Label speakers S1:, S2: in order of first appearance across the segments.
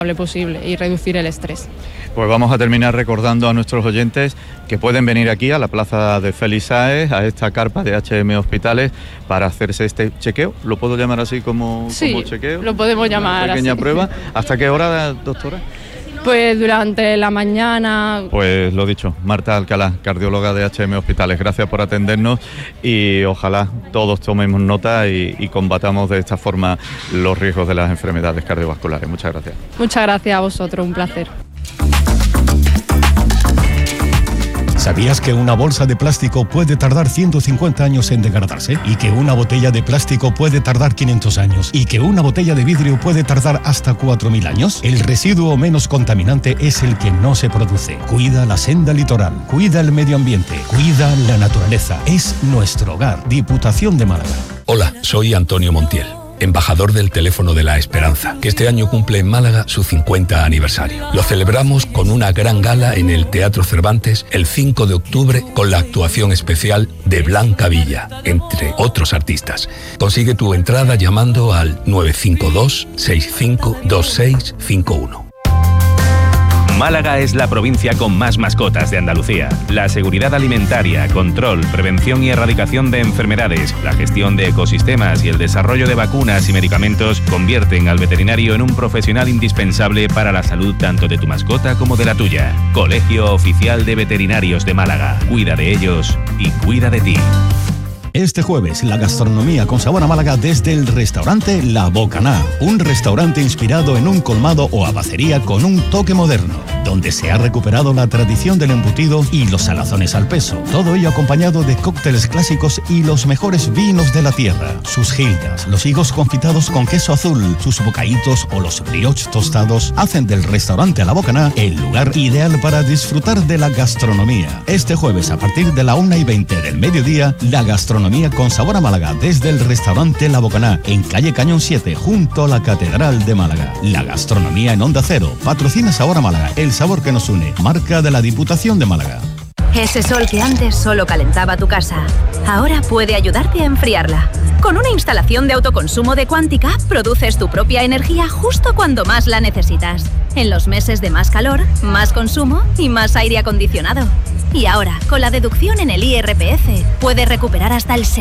S1: posible y reducir el estrés.
S2: Pues vamos a terminar recordando a nuestros oyentes que pueden venir aquí a la plaza de Félix Sáez, a esta carpa de HM Hospitales, para hacerse este chequeo. ¿Lo puedo llamar así como chequeo?
S1: Lo podemos llamar
S2: una pequeña
S1: así.
S2: prueba. ¿Hasta qué hora, doctora?
S1: Pues durante la mañana.
S2: Pues lo dicho, Marta Alcalá, cardióloga de HM Hospitales, gracias por atendernos y ojalá todos tomemos nota y combatamos de esta forma los riesgos de las enfermedades cardiovasculares. Muchas gracias.
S1: Muchas gracias a vosotros, un placer.
S3: ¿Sabías que una bolsa de plástico puede tardar 150 años en degradarse? ¿Y que una botella de plástico puede tardar 500 años? ¿Y que una botella de vidrio puede tardar hasta 4.000 años? El residuo menos contaminante es el que no se produce. Cuida la senda litoral, cuida el medio ambiente, cuida la naturaleza. Es nuestro hogar. Diputación de Málaga.
S4: Hola, soy Antonio Montiel, embajador del Teléfono de la Esperanza, que este año cumple en Málaga su 50 aniversario. Lo celebramos con una gran gala en el Teatro Cervantes el 5 de octubre con la actuación especial de Blanca Villa, entre otros artistas. Consigue tu entrada llamando al 952 652651.
S5: Málaga es la provincia con más mascotas de Andalucía. La seguridad alimentaria, control, prevención y erradicación de enfermedades, la gestión de ecosistemas y el desarrollo de vacunas y medicamentos convierten al veterinario en un profesional indispensable para la salud tanto de tu mascota como de la tuya. Colegio Oficial de Veterinarios de Málaga. Cuida de ellos y cuida de ti.
S3: Este jueves, la gastronomía con sabor a Málaga desde el restaurante La Bocaná, un restaurante inspirado en un colmado o abacería con un toque moderno, donde se ha recuperado la tradición del embutido y los salazones al peso. Todo ello acompañado de cócteles clásicos y los mejores vinos de la tierra. Sus gildas, los higos confitados con queso azul, sus bocaditos o los brioches tostados hacen del restaurante La Bocaná el lugar ideal para disfrutar de la gastronomía. Este jueves, a partir de la 1:20 del mediodía, la gastronomía con sabor a Málaga desde el restaurante La Bocaná en calle Cañón 7 junto a la Catedral de Málaga. La gastronomía en Onda Cero patrocina Sabor a Málaga, el sabor que nos une, marca de la Diputación de Málaga.
S6: Ese sol que antes solo calentaba tu casa, ahora puede ayudarte a enfriarla. Con una instalación de autoconsumo de Quántica, produces tu propia energía justo cuando más la necesitas. En los meses de más calor, más consumo y más aire acondicionado. Y ahora, con la deducción en el IRPF, puedes recuperar hasta el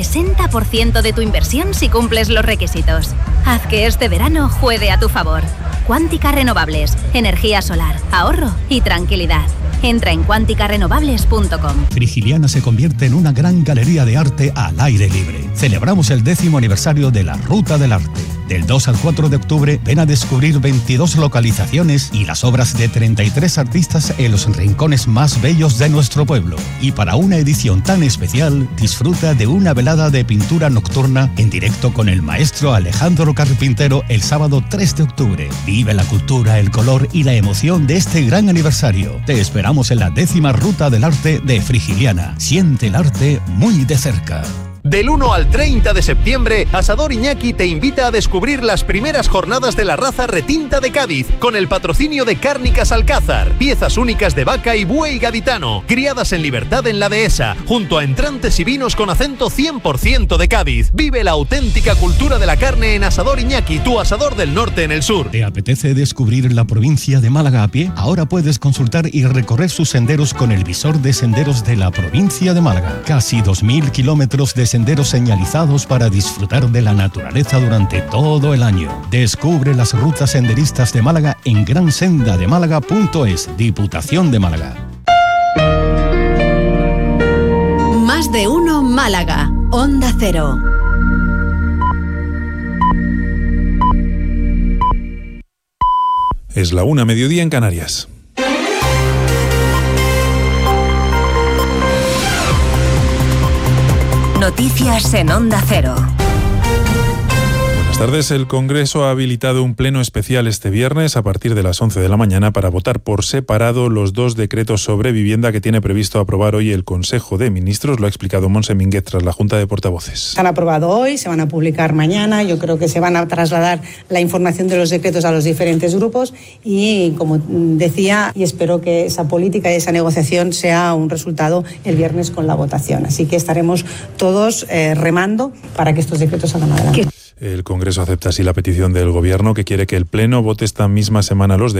S6: 60% de tu inversión si cumples los requisitos. Haz que este verano juegue a tu favor. Quántica Renovables, energía solar, ahorro y tranquilidad. Entra en quanticarenovables.com.
S3: Frigiliana se convierte en una gran galería de arte al aire libre. Celebramos el 10º aniversario de la Ruta del Arte. Del 2 al 4 de octubre ven a descubrir 22 localizaciones y las obras de 33 artistas en los rincones más bellos de nuestro pueblo. Y para una edición tan especial, disfruta de una velada de pintura nocturna en directo con el maestro Alejandro Carpintero el sábado 3 de octubre. Vive la cultura, el color y la emoción de este gran aniversario. Te esperamos en la 10ª Ruta del Arte de Frigiliana. Siente el arte muy de cerca.
S7: Del 1 al 30 de septiembre, Asador Iñaki te invita a descubrir las primeras jornadas de la raza retinta de Cádiz, con el patrocinio de Cárnicas Alcázar, piezas únicas de vaca y buey gaditano, criadas en libertad en la dehesa, junto a entrantes y vinos con acento 100% de Cádiz. Vive la auténtica cultura de la carne en Asador Iñaki, tu asador del norte en el sur.
S3: ¿Te apetece descubrir la provincia de Málaga a pie? Ahora puedes consultar y recorrer sus senderos con el visor de senderos de la provincia de Málaga. Casi 2.000 kilómetros de senderos señalizados para disfrutar de la naturaleza durante todo el año. Descubre las rutas senderistas de Málaga en gransendademálaga.es. Diputación de Málaga.
S8: Más de uno Málaga. Onda Cero.
S9: Es la 1:00 mediodía en Canarias.
S8: Noticias en Onda Cero.
S9: Buenas tardes. El Congreso ha habilitado un pleno especial este viernes a partir de las 11 de la mañana para votar por separado los 2 decretos sobre vivienda que tiene previsto aprobar hoy el Consejo de Ministros. Lo ha explicado Montse Mínguez tras la Junta de Portavoces.
S10: Se han aprobado hoy, se van a publicar mañana. Yo creo que se van a trasladar la información de los decretos a los diferentes grupos y, como decía, y espero que esa política y esa negociación sea un resultado el viernes con la votación. Así que estaremos todos remando para que estos decretos salgan adelante.
S9: El Congreso acepta así la petición del Gobierno, que quiere que el Pleno vote esta misma semana los